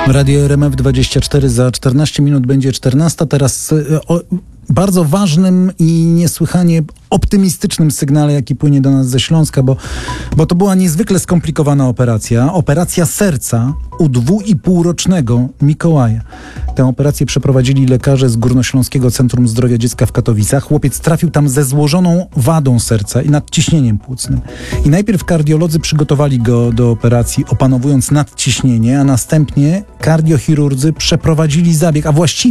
Radio RMF24 za 14 minut będzie 14. Teraz o bardzo ważnym i niesłychanie optymistycznym sygnale, jaki płynie do nas ze Śląska, bo to była niezwykle skomplikowana operacja. Operacja serca u 2,5-rocznego Mikołaja. Tę operację przeprowadzili lekarze z Górnośląskiego Centrum Zdrowia Dziecka w Katowicach. Chłopiec trafił tam ze złożoną wadą serca i nadciśnieniem płucnym. I najpierw kardiolodzy przygotowali go do operacji, opanowując nadciśnienie, a następnie kardiochirurdzy przeprowadzili zabieg, a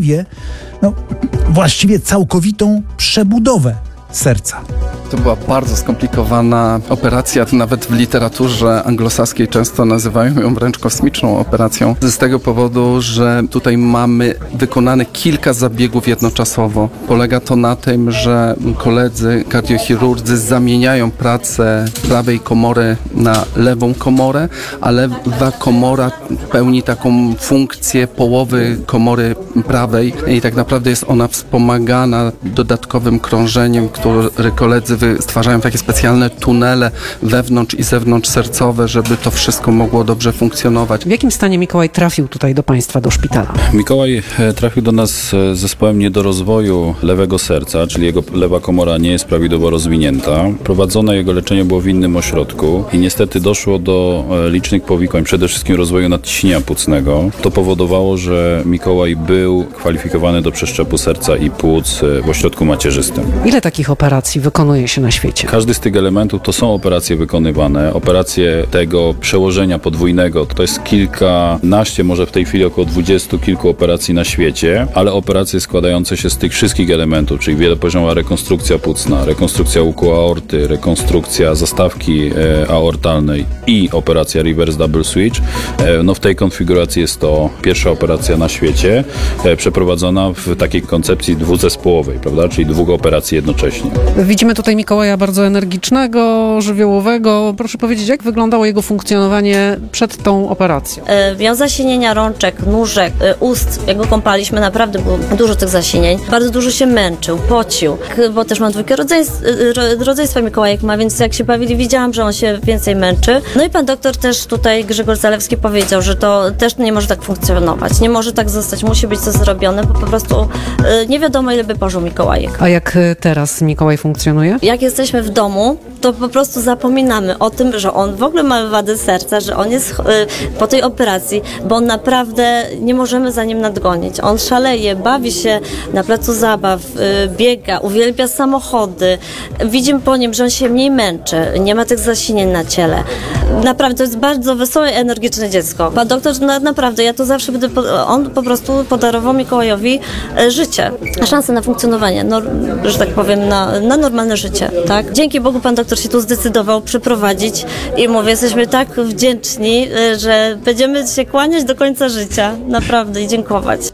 właściwie całkowitą przebudowę serca. To była bardzo skomplikowana operacja, nawet w literaturze anglosaskiej często nazywają ją wręcz kosmiczną operacją. Z tego powodu, że tutaj mamy wykonane kilka zabiegów jednoczasowo. Polega to na tym, że koledzy kardiochirurdzy zamieniają pracę prawej komory na lewą komorę, a lewa komora pełni taką funkcję połowy komory prawej i tak naprawdę jest ona wspomagana dodatkowym krążeniem, które koledzy stwarzają takie specjalne tunele wewnątrz i zewnątrz sercowe, żeby to wszystko mogło dobrze funkcjonować. W jakim stanie Mikołaj trafił tutaj do Państwa, do szpitala? Mikołaj trafił do nas z zespołem niedorozwoju lewego serca, czyli jego lewa komora nie jest prawidłowo rozwinięta. Prowadzone jego leczenie było w innym ośrodku i niestety doszło do licznych powikłań, przede wszystkim rozwoju nadciśnienia płucnego. To powodowało, że Mikołaj był kwalifikowany do przeszczepu serca i płuc w ośrodku macierzystym. Ile takich operacji wykonuje się na świecie? Każdy z tych elementów to są operacje wykonywane. Operacje tego przełożenia podwójnego to jest kilkanaście, może w tej chwili około 20 kilku operacji na świecie, ale operacje składające się z tych wszystkich elementów, czyli wielopoziomowa rekonstrukcja płucna, rekonstrukcja łuku aorty, rekonstrukcja zastawki aortalnej i operacja reverse double switch. W tej konfiguracji jest to pierwsza operacja na świecie przeprowadzona w takiej koncepcji dwuzespołowej, prawda? Czyli 2 operacji jednocześnie. Widzimy tutaj Mikołaja bardzo energicznego, żywiołowego. Proszę powiedzieć, jak wyglądało jego funkcjonowanie przed tą operacją? Miał zasinienia rączek, nóżek, ust. Jak go kąpaliśmy, naprawdę było dużo tych zasinień. Bardzo dużo się męczył, pocił, bo też mam 2 rodzeństwa Mikołajek ma, więc jak się bawili, widziałam, że on się więcej męczy. No i pan doktor też tutaj, Grzegorz Zalewski, powiedział, że to też nie może tak funkcjonować, nie może tak zostać, musi być coś zrobione, bo po prostu nie wiadomo, ile by pożył Mikołajek. A jak teraz Mikołaj funkcjonuje? Jak jesteśmy w domu, to po prostu zapominamy o tym, że on w ogóle ma wadę serca, że on jest po tej operacji, bo on naprawdę nie możemy za nim nadgonić. On szaleje, bawi się na placu zabaw, biega, uwielbia samochody. Widzimy po nim, że on się mniej męczy, nie ma tych zasinień na ciele. Naprawdę to jest bardzo wesołe i energiczne dziecko. Pan doktor, naprawdę, ja to zawsze będę, on po prostu podarował Mikołajowi życie, szansę na funkcjonowanie, że tak powiem, na normalne życie, tak? Dzięki Bogu pan doktor się tu zdecydował przeprowadzić i mówię, jesteśmy tak wdzięczni, że będziemy się kłaniać do końca życia, naprawdę, i dziękować.